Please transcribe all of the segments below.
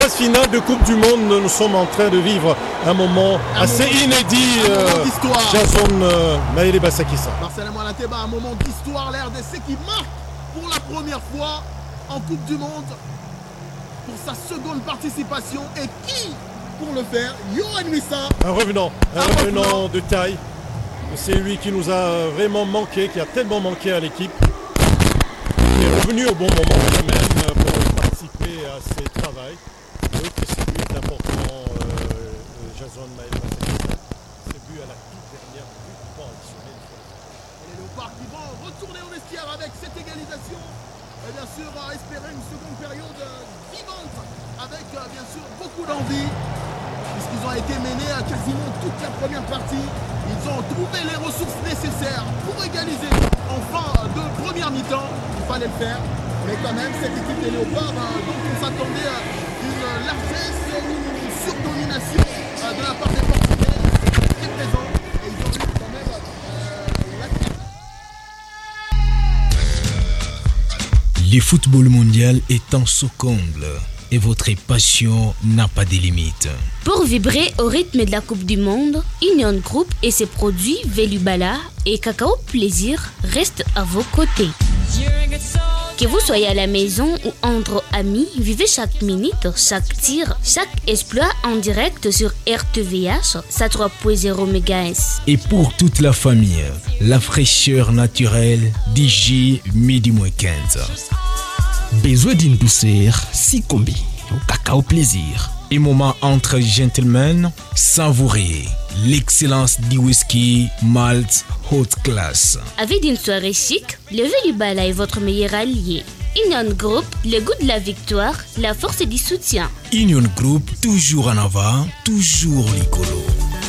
Phase finale de Coupe du Monde, nous sommes en train de vivre un moment assez inédit. Jason Maëlé Bassakissa. Marcel Mouanateba, un moment d'histoire, la RDC qui marque pour la première fois en Coupe du Monde pour sa seconde participation. Et qui, pour le faire, Yohan Wissa. Un revenant de taille. C'est lui qui nous a vraiment manqué, qui a tellement manqué à l'équipe. Il est revenu au bon moment quand même pour participer à ces travaux. C'est lui est important, Jason Maëlé Bassakissa. C'est but à la toute dernière minute du temps additionnel. Et les Léopards qui vont retourner au vestiaire avec cette égalisation. Et bien sûr, à espérer une seconde période vivante avec bien sûr beaucoup d'envie. Puisqu'ils ont été menés à quasiment toute la première partie. Ils ont trouvé les ressources nécessaires pour égaliser en fin de première mi-temps. Il fallait le faire. Mais quand même, cette équipe des Léopards, donc on s'attendait à une largesse, une surdomination de la part des Portugais. Ils étaient présents et ils ont eu quand même Le football mondial est en son comble et votre passion n'a pas de limite. Pour vibrer au rythme de la Coupe du Monde, Union Group et ses produits Velubala et Cacao Plaisir restent à vos côtés. Que vous soyez à la maison ou entre amis, vivez chaque minute, chaque tir, chaque exploit en direct sur RTVH, sa 3.0 MHz. Et pour toute la famille, la fraîcheur naturelle DJ midi moins 15. Besoin d'une douceur, si combi au Cacao Plaisir. Un moment entre gentlemen, savourez l'excellence du whisky malt haute classe. Avec une soirée chic, le Velubala est votre meilleur allié. Union Group, le goût de la victoire, la force du soutien. Union Group, toujours en avant, toujours rigolo.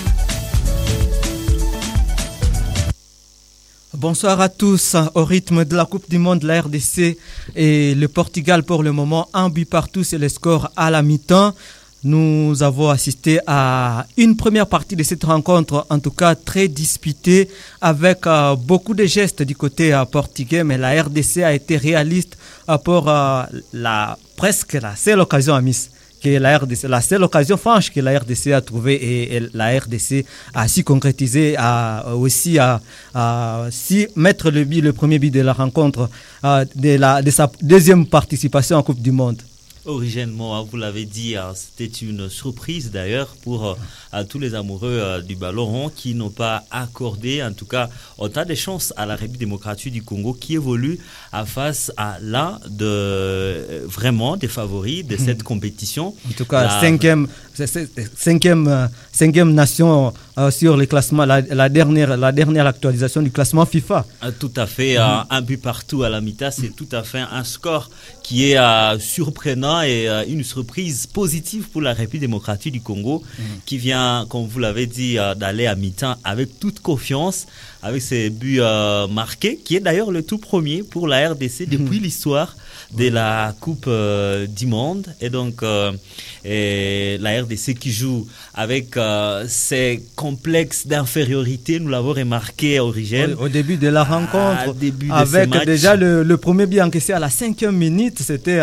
Bonsoir à tous. Au rythme de la Coupe du Monde, la RDC et le Portugal pour le moment, un but partout, c'est le score à la mi-temps. Nous avons assisté à une première partie de cette rencontre, en tout cas très disputée, avec beaucoup de gestes du côté portugais, mais la RDC a été réaliste pour presque la seule occasion à Miss. Que la seule occasion franche que la RDC a trouvée et la RDC a si concrétisé, a aussi si mettre le premier but de la rencontre de sa deuxième participation en Coupe du Monde. Originellement, vous l'avez dit, c'était une surprise d'ailleurs pour tous les amoureux du ballon rond qui n'ont pas accordé, en tout cas, autant de chances à la République démocratique du Congo qui évolue face à l'un vraiment des favoris de cette compétition. En tout cas, cinquième nation sur les classements, la dernière actualisation du classement FIFA. Tout à fait, un but partout à la mi-temps, c'est tout à fait un score qui est surprenant et une surprise positive pour la République démocratique du Congo qui vient, comme vous l'avez dit, d'aller à mi-temps avec toute confiance, avec ses buts marqués, qui est d'ailleurs le tout premier pour la RDC depuis l'histoire de la Coupe du Monde. Et donc, la RDC qui joue avec ses complexes d'infériorité, nous l'avons remarqué à Origène. Au début de la rencontre, avec déjà le premier but encaissé à la 5e minute, c'était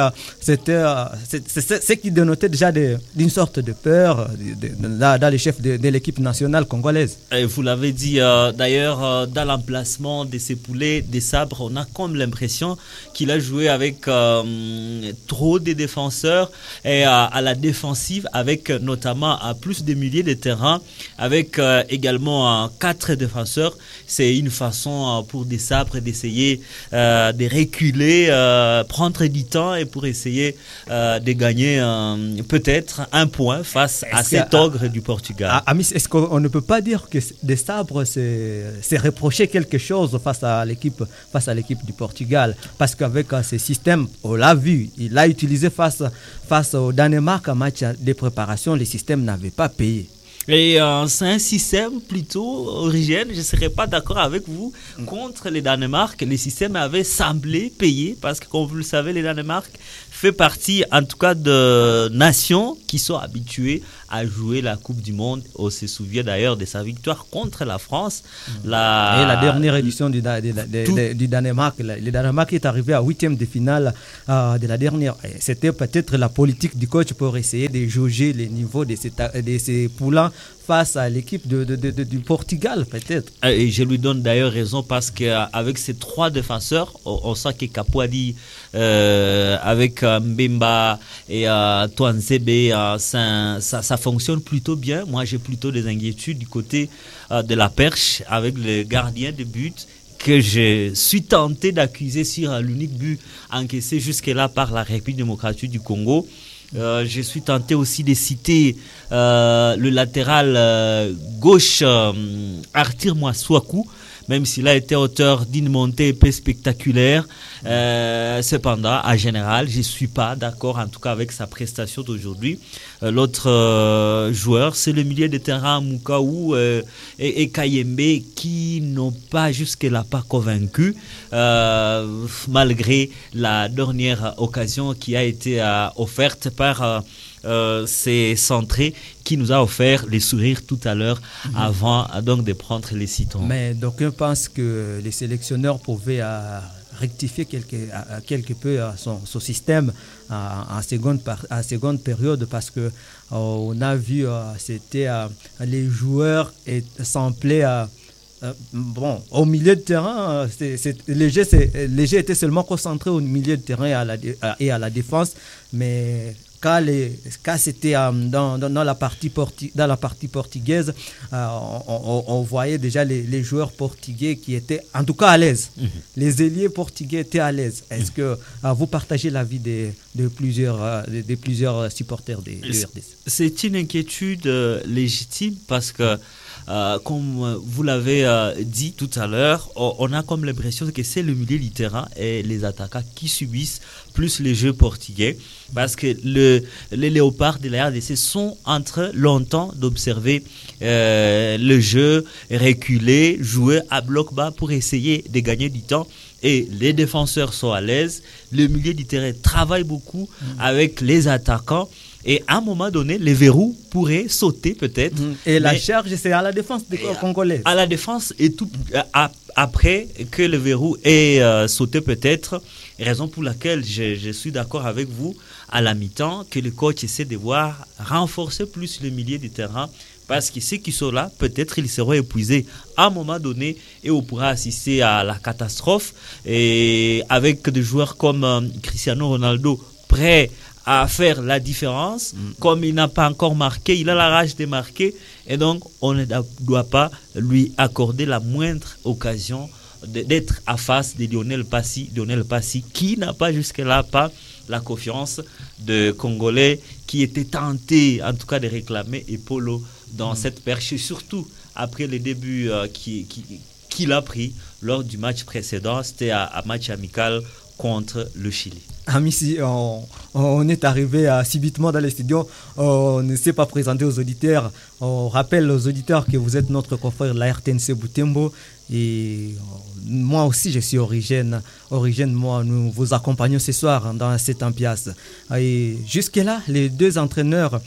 ce qui dénotait déjà d'une sorte de peur dans les chefs de l'équipe nationale congolaise. Et vous l'avez dit d'ailleurs, dans l'emplacement de ces poulets, des sabres, on a comme l'impression qu'il a joué avec trop de défenseurs et à la défensive, avec notamment à plus de milliers de terrains, avec également 4 défenseurs. C'est une façon pour des sabres d'essayer de reculer, prendre du temps et pour essayer de gagner peut-être un point face à cet ogre du Portugal. Amis, est-ce qu'on ne peut pas dire que des sabres c'est reprocher quelque chose face à l'équipe du Portugal, parce qu'avec ce système, on l'a vu, il l'a utilisé face au Danemark en match de préparation, le système n'avait pas payé. Et c'est un système plutôt originel, je ne serais pas d'accord avec vous. Contre les Danemark, le système avait semblé payer, parce que comme vous le savez, les Danemark fait partie en tout cas de nations qui sont habitués à jouer la Coupe du Monde. On se souvient d'ailleurs de sa victoire contre la France. Et la dernière édition du Danemark. Le Danemark est arrivé à 8e de finale de la dernière. Et c'était peut-être la politique du coach pour essayer de jauger les niveaux de ces poulains face à l'équipe du Portugal, peut-être. Et je lui donne d'ailleurs raison parce qu'avec ces 3 défenseurs, on sent que Capuadi, avec Mbemba et Tuanzebe, ça fonctionne plutôt bien. Moi, j'ai plutôt des inquiétudes du côté de la perche avec le gardien de but que je suis tenté d'accuser sur l'unique but encaissé jusque-là par la République démocratique du Congo. Je suis tenté aussi de citer le latéral gauche Arthur Mwaswaku, même s'il a été auteur d'une montée peu spectaculaire. Cependant, en général, je ne suis pas d'accord, en tout cas avec sa prestation d'aujourd'hui. L'autre joueur, c'est le milieu de terrain Mukaou et Kayembe qui n'ont pas jusque-là pas convaincu, malgré la dernière occasion qui a été offerte par c'est Centré qui nous a offert les sourires tout à l'heure avant donc de prendre les citons. Mais d'aucuns pensent que les sélectionneurs pouvaient rectifier quelque peu son système en seconde période parce que on a vu c'était les joueurs semblaient au milieu de terrain, Léger était seulement concentré au milieu de terrain et à la défense, mais quand c'était dans la partie portugaise, on voyait déjà les joueurs portugais qui étaient en tout cas à l'aise. Les ailiers portugais étaient à l'aise. Est-ce que vous partagez l'avis de plusieurs supporters de RDC? C'est une inquiétude légitime parce que comme vous l'avez dit tout à l'heure, on a comme l'impression que c'est le milieu du terrain et les attaquants qui subissent plus les jeux portugais parce que les léopards de la RDC sont en train longtemps d'observer le jeu, reculer, jouer à bloc bas pour essayer de gagner du temps. Et les défenseurs sont à l'aise, le milieu du terrain travaille beaucoup avec les attaquants. Et à un moment donné, les verrous pourraient sauter peut-être. Et la charge, c'est à la défense des Congolais. À la défense et tout après que le verrou ait sauté peut-être. Raison pour laquelle je suis d'accord avec vous à la mi-temps que le coach essaie de voir renforcer plus le milieu du terrain. Parce que ceux qui sont là, peut-être ils seront épuisés à un moment donné et on pourra assister à la catastrophe. Et avec des joueurs comme Cristiano Ronaldo prêts à faire la différence, comme il n'a pas encore marqué, il a la rage de marquer et donc on ne doit pas lui accorder la moindre occasion d'être à face de Lionel Passy qui n'a pas jusque-là pas la confiance de Congolais qui était tenté en tout cas de réclamer Epolo dans cette perche, surtout après les débuts qu'il a pris lors du match précédent, c'était un match amical contre le Chili. Amici, on est arrivé subitement dans les studios, on ne s'est pas présenté aux auditeurs. On rappelle aux auditeurs que vous êtes notre confrère de la RTNC Butembo et moi aussi je suis Origène. Moi, nous vous accompagnons ce soir dans cette ambiance. Et jusque-là, les deux entraîneurs,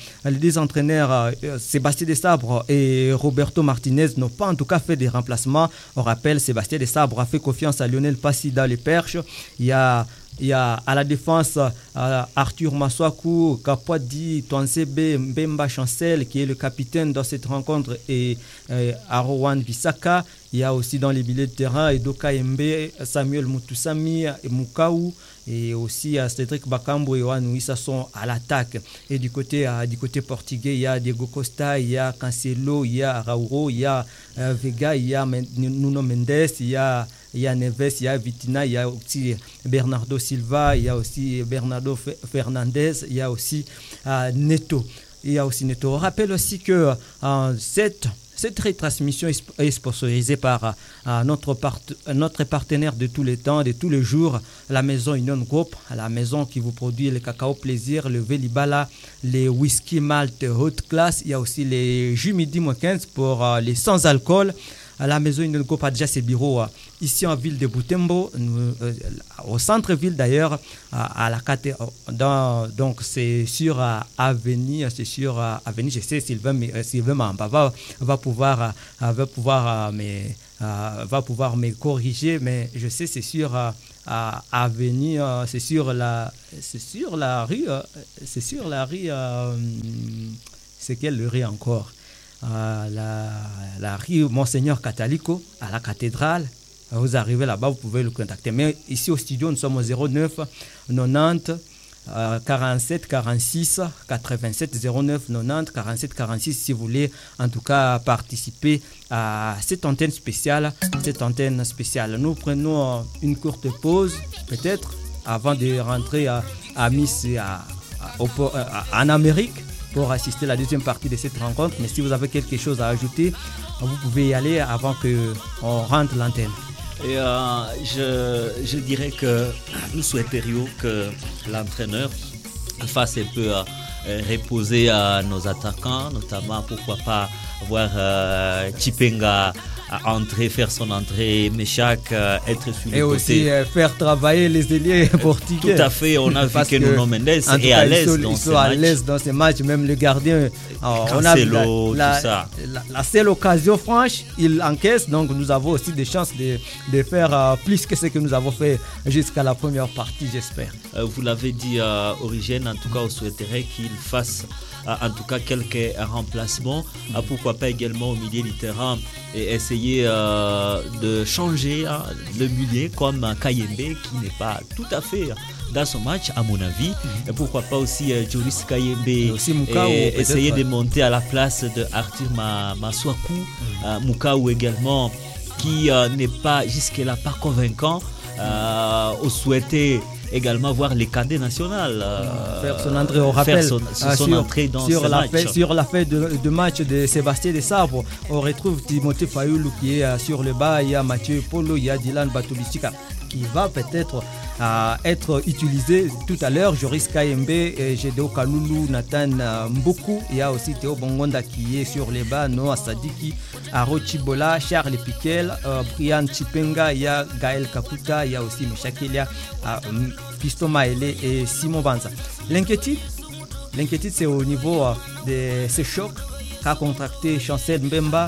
Sébastien Desabre et Roberto Martinez n'ont pas en tout cas fait des remplacements. On rappelle, Sébastien Desabre a fait confiance à Lionel Passy dans les perches. Il y a à la défense Arthur Mwaswaku, Kapuadi, Tuanzebe, Mbemba Chancel qui est le capitaine dans cette rencontre et Arowan Bissaka. Il y a aussi dans les milieux de terrain Edoka Mbe, Samuel Mutusami et Mukaou et aussi Cédric Bakambo et Yohan Ouissa sont à l'attaque. Et du côté portugais, il y a Diego Costa, il y a Cancelo, il y a Rauro, il y a Vega, il y a Nuno Mendes, il y a Neves, il y a Vitina, il y a aussi Bernardo Silva, il y a aussi Bernardo Fernandez, il y a aussi Neto. On rappelle aussi que cette retransmission est sponsorisée par notre partenaire de tous les temps, de tous les jours, la maison Union Group, la maison qui vous produit le cacao plaisir, le Velibala, les whisky malt haute classe. Il y a aussi les jus midi -15 pour les sans alcool. la maison Inelgo a déjà ses bureaux ici en ville de Butembo, au centre-ville d'ailleurs, à la donc c'est sur avenue, je sais Sylvain Mamba va pouvoir me corriger, mais je sais c'est sur avenue, c'est sur la rue, c'est quelle rue encore? La rue Monseigneur Catalico, à la cathédrale. Vous arrivez là-bas, vous pouvez le contacter. Mais ici au studio, nous sommes au 09 90 47 46 87 09 90 47 46 si vous voulez en tout cas participer à cette antenne spéciale. Nous prenons une courte pause peut-être avant de rentrer à Miss en Amérique pour assister à la deuxième partie de cette rencontre. Mais si vous avez quelque chose à ajouter, vous pouvez y aller avant qu'on rentre l'antenne. Et je dirais que nous souhaiterions que l'entraîneur fasse un peu reposer à nos attaquants, notamment pourquoi pas voir Chipenga faire son entrée, Meshak être sur le côté. Et aussi faire travailler les ailiers portugais. Tout à fait, on a vu que Nuno Mendes est à l'aise dans ce match. À l'aise dans ces matchs, même le gardien. On a vu la seule occasion franche, il encaisse, donc nous avons aussi des chances de faire plus que ce que nous avons fait jusqu'à la première partie, j'espère. Vous l'avez dit, Origène, en tout cas, on souhaiterait qu'il fasse en tout cas quelques remplacements, pourquoi pas également au milieu du terrain et essayer de changer le milieu comme Kayembe qui n'est pas tout à fait dans son match à mon avis, et pourquoi pas aussi Joris Kayembe et essayer de monter à la place de Arthur Maswaku, Mukau également qui n'est pas jusque-là pas convaincant. On souhaitait également voir les cadets nationales faire son entrée au rappel, son entrée dans ce match. Sur la fête de match de Sébastien Desabre, on retrouve Timothée Fayoulou qui est sur le bas, il y a Mathieu Polo, il y a Dylan Batubisika qui va peut-être être utilisé tout à l'heure. Joris Kayembe, Gédéo Kaloulou, Nathan Mboku, il y a aussi Théo Bongonda qui est sur les bas, Noah Sadiki, Aro Chibola, Charles Piquel, Brian Chipenga, il y a Gaël Kaputa, il y a aussi Meshakelia, Pisto Maele et Simon Banza. L'inquiétude c'est au niveau de ce choc qu'a contracté Chancel Mbemba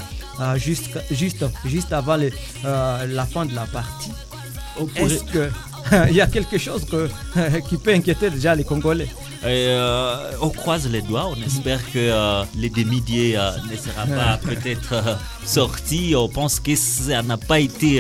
juste avant la fin de la partie. Est-ce qu'il y a quelque chose qui peut inquiéter déjà les Congolais? On croise les doigts, on espère que les demi-diés ne sera pas peut-être sorti. On pense que ça n'a pas été...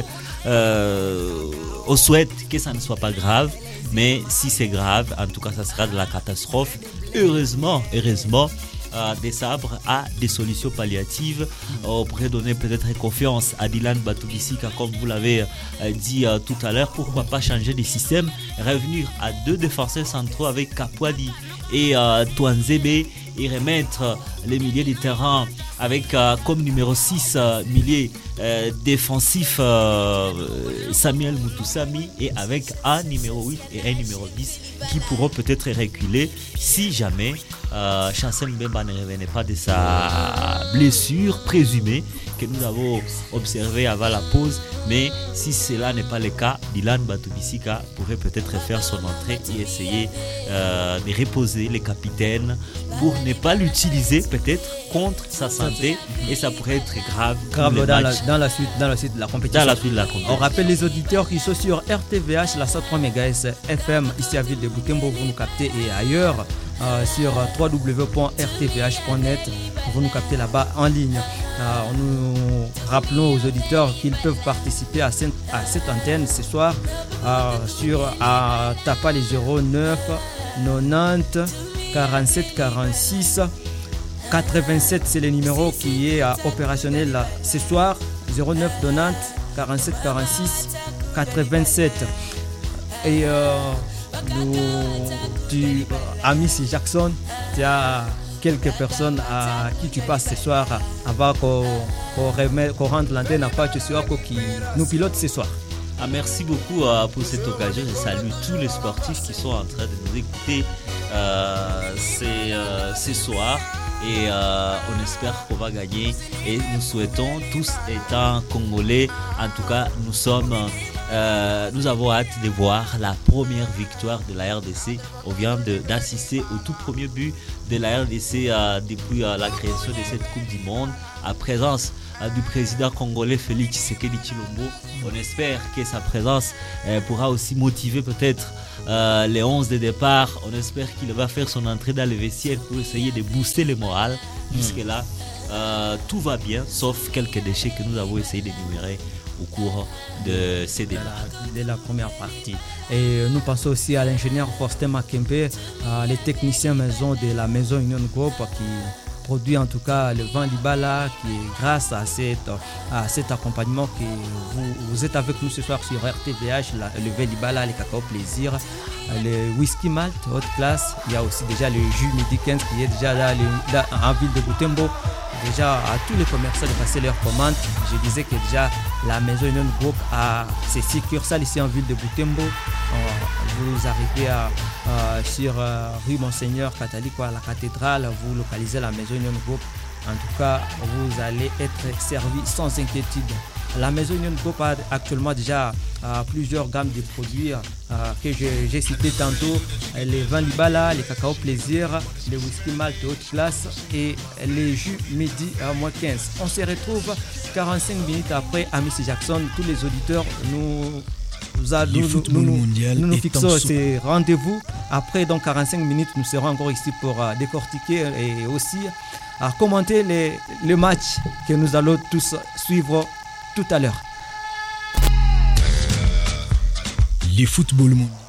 on souhaite que ça ne soit pas grave, mais si c'est grave, en tout cas ça sera de la catastrophe. Heureusement, des sabres à des solutions palliatives. On pourrait donner peut-être confiance à Dylan Batubisika comme vous l'avez dit tout à l'heure. Pourquoi pas changer de système, revenir à 2 défenseurs centraux avec Kapwadi et Touanzebe et remettre les milieux du terrain avec comme numéro 6 milieu défensif Samuel Mutusami et avec un numéro 8 et un numéro 10 qui pourront peut-être reculer si jamais Chancel Mbemba ne revenait pas de sa blessure présumée que nous avons observée avant la pause. Mais si cela n'est pas le cas, Dylan Batubisika pourrait peut-être faire son entrée et essayer de reposer les capitaines pour ne pas l'utiliser peut-être contre sa santé, et ça pourrait être grave dans la suite de la compétition. On rappelle les auditeurs qui sont sur RTVH, la 103 MHz FM ici à Ville de Butembo, vous nous captez, et ailleurs sur www.rtvh.net, vous nous captez là-bas en ligne. Nous rappelons aux auditeurs qu'ils peuvent participer à cette antenne ce soir à Tapa les 09 90 47 46 87, c'est le numéro qui est opérationnel ce soir. 09 90 47 46 87. Et Amis Jackson, tu as quelques personnes à qui tu passes ce soir avant qu'on rende l'antenne à Pache Suako qui nous pilote ce soir. Merci beaucoup pour cette occasion. Je salue tous les sportifs qui sont en train de nous écouter ce soir. et on espère qu'on va gagner et nous souhaitons tous étant Congolais, en tout cas nous avons hâte de voir la première victoire de la RDC. On vient d'assister au tout premier but de la RDC depuis la création de cette Coupe du Monde, à présence du président congolais Félix Tshisekedi Tshilombo. On espère que sa présence pourra aussi motiver peut-être les 11 de départ. On espère qu'il va faire son entrée dans le vestiaire pour essayer de booster le moral. Jusque-là, tout va bien, sauf quelques déchets que nous avons essayé d'énumérer au cours de ces débats. De la première partie. Et nous pensons aussi à l'ingénieur Faustin Makembe, les techniciens maison de la maison Union Group qui produit en tout cas le vin Libala, qui est grâce à cet accompagnement que vous êtes avec nous ce soir sur RTVH, le vin Libala, le cacao plaisir, le whisky malt haute classe. Il y a aussi déjà le jus midi 15 qui est déjà là en ville de Butembo. Déjà à tous les commerçants de passer leurs commandes. Je disais que déjà la maison Union Group a ses succursales ici en ville de Butembo. Vous arrivez sur rue Monseigneur Catholique à la cathédrale, vous localisez la maison Union Group. En tout cas, vous allez être servi sans inquiétude. La maison Union Group a actuellement déjà plusieurs gammes de produits que j'ai cités tantôt. Les vins Libala, les cacao plaisir, les whisky malt haute classe et les jus midi à moins 15. On se retrouve 45 minutes après à Miss Jackson. Tous les auditeurs, nous fixons ces rendez-vous. Après donc 45 minutes, nous serons encore ici pour décortiquer et aussi commenter le match que nous allons tous suivre tout à l'heure. Le football mondial.